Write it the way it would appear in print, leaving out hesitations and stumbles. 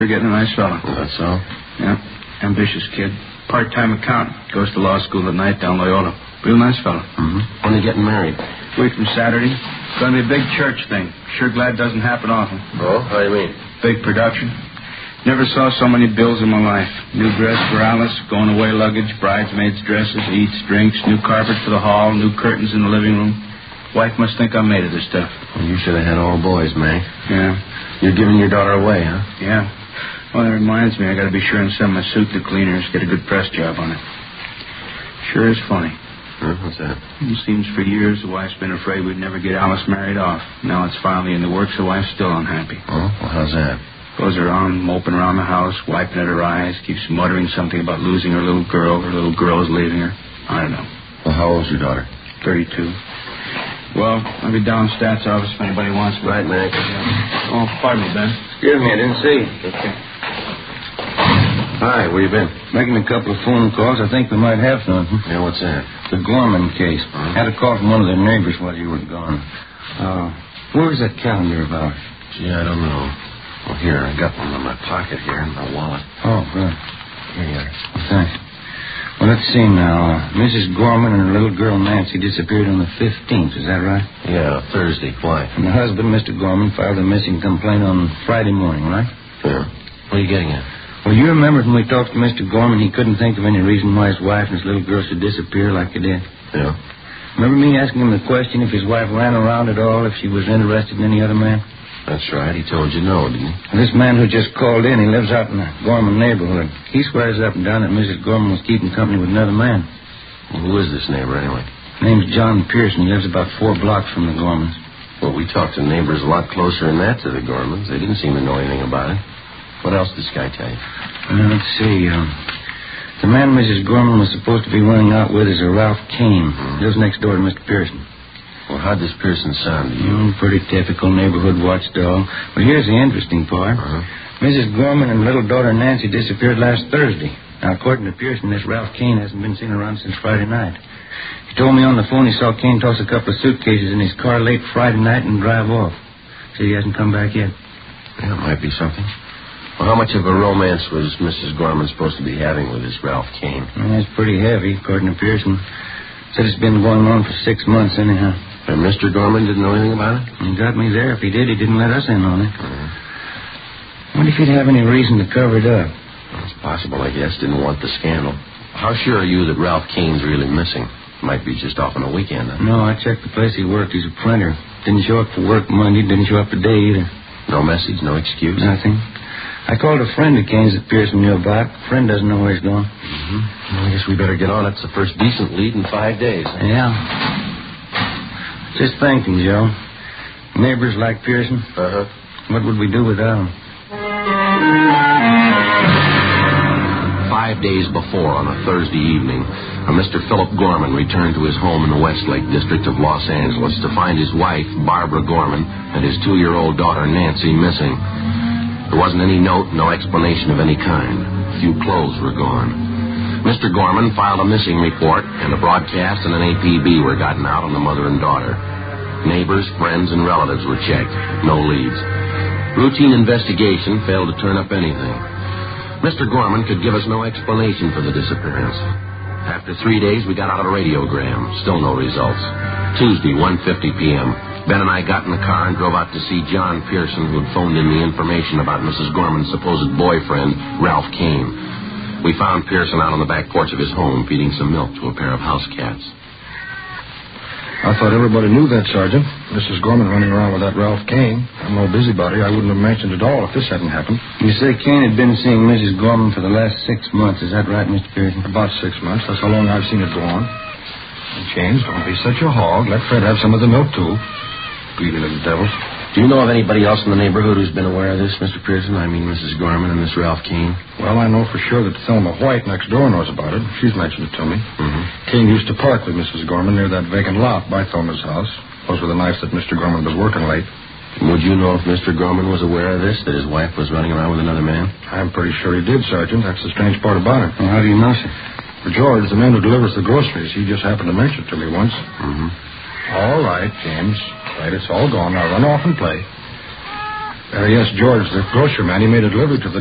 You're getting a nice fella. That's so? Yeah. Ambitious kid. Part-time accountant. Goes to law school at night down Loyola. Real nice fella. Mm-hmm. When are you getting married? Week from Saturday. It's going to be a big church thing. Sure glad it doesn't happen often. Oh, how do you mean? Big production. Never saw so many bills in my life. New dress for Alice, going away luggage, bridesmaids' dresses, eats, drinks, new carpet for the hall, new curtains in the living room. Wife must think I'm made of this stuff. Well, you should have had all boys, May. Yeah. You're giving your daughter away, huh? Yeah. Well, that reminds me, I got to be sure and send my suit to cleaners, get a good press job on it. Sure is funny. Huh? What's that? It seems for years the wife's been afraid we'd never get Alice married off. Now it's finally in the works, the wife's still unhappy. Oh, well, how's that? Goes around moping around the house, wiping at her eyes, keeps muttering something about losing her little girl is leaving her. I don't know. Well, how old's your daughter? 32. Well, I'll be down stats office if anybody wants me. Right, Mac. Oh, pardon me, Ben. Excuse me, I didn't see. Okay. Hi, where you been? Making a couple of phone calls. I think we might have something. Yeah, what's that? The Gorman case. Had a call from one of their neighbors while you were gone. Where's that calendar of ours? Gee, I don't know. Well, here, I got one in my pocket here in my wallet. Oh, good. Here you are. Thanks. Well, let's see now. Mrs. Gorman and her little girl Nancy disappeared on the 15th. Is that right? Yeah, Thursday. Why? And the husband, Mr. Gorman, filed a missing complaint on Friday morning, right? Yeah. What are you getting at? Well, you remember when we talked to Mr. Gorman, he couldn't think of any reason why his wife and his little girl should disappear like they did. Yeah. Remember me asking him the question if his wife ran around at all, if she was interested in any other man? That's right. He told you no, didn't he? And this man who just called in, he lives out in the Gorman neighborhood. He swears up and down that Mrs. Gorman was keeping company with another man. Well, who is this neighbor, anyway? Name's John Pearson. He lives about 4 blocks from the Gormans. Well, we talked to neighbors a lot closer than that to the Gormans. They didn't seem to know anything about it. What else did this guy tell you? Let's see. The man Mrs. Gorman was supposed to be running out with is a Ralph Kane. He lives next door to Mr. Pearson. Well, how'd this Pearson sound to you? Pretty typical neighborhood watchdog. But here's the interesting part. Mrs. Gorman and little daughter Nancy disappeared last Thursday. Now, according to Pearson, this Ralph Kane hasn't been seen around since Friday night. He told me on the phone he saw Kane toss a couple of suitcases in his car late Friday night and drive off. Said he hasn't come back yet. Yeah, it might be something. Well, how much of a romance was Mrs. Gorman supposed to be having with this Ralph Kane? It's pretty heavy, according to Pearson. Said it's been going on for 6 months anyhow. And Mr. Gorman didn't know anything about it? He got me there. If he did, he didn't let us in on it. What if he'd have any reason to cover it up? Well, it's possible, I guess. Didn't want the scandal. How sure are you that Ralph Kane's really missing? Might be just off on a weekend, huh? No, I checked the place he worked. He's a printer. Didn't show up for work Monday. Didn't show up today either. No message, no excuse? Nothing. I called a friend of Kane's that Pearson knew about. Friend doesn't know where he's gone. Well, I guess we better get on it. It's the first decent lead in 5 days. Huh? Yeah. Just thinking, Joe. Neighbors like Pearson. What would we do without them? 5 days before, on a Thursday evening, a Mr. Philip Gorman returned to his home in the Westlake district of Los Angeles to find his wife, Barbara Gorman, and his 2-year-old daughter, Nancy, missing. There wasn't any note, no explanation of any kind. A few clothes were gone. Mr. Gorman filed a missing report, and a broadcast and an APB were gotten out on the mother and daughter. Neighbors, friends, and relatives were checked. No leads. Routine investigation failed to turn up anything. Mr. Gorman could give us no explanation for the disappearance. After 3 days, we got out a radiogram. Still no results. Tuesday, 1:50 p.m. Ben and I got in the car and drove out to see John Pearson, who had phoned in the information about Mrs. Gorman's supposed boyfriend, Ralph Kane. We found Pearson out on the back porch of his home feeding some milk to a pair of house cats. I thought everybody knew that, Sergeant. Mrs. Gorman running around with that Ralph Kane. I'm no busybody. I wouldn't have mentioned it all if this hadn't happened. You say Kane had been seeing Mrs. Gorman for the last 6 months. Is that right, Mr. Pearson? About 6 months. That's how long I've seen it go on. And James, don't be such a hog. Let Fred have some of the milk, too. Greedy little devils. Do you know of anybody else in the neighborhood who's been aware of this, Mr. Pearson? I mean, Mrs. Gorman and this Ralph Kane? Well, I know for sure that Thelma White next door knows about it. She's mentioned it to me. Kane used to park with Mrs. Gorman near that vacant lot by Thelma's house. Those were the nights that Mr. Gorman was working late. Would you know if Mr. Gorman was aware of this, that his wife was running around with another man? I'm pretty sure he did, Sergeant. That's the strange part about it. Well, how do you know, sir? For George, the man who delivers the groceries, he just happened to mention it to me once. All right, James. Right, it's all gone. Now run off and play. Yes, George, the grocer man, he made a delivery to the